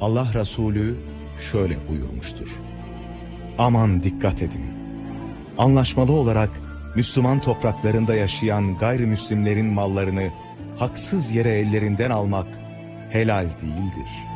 Allah Resulü şöyle buyurmuştur: Aman dikkat edin! Anlaşmalı olarak Müslüman topraklarında yaşayan gayrimüslimlerin mallarını haksız yere ellerinden almak helal değildir.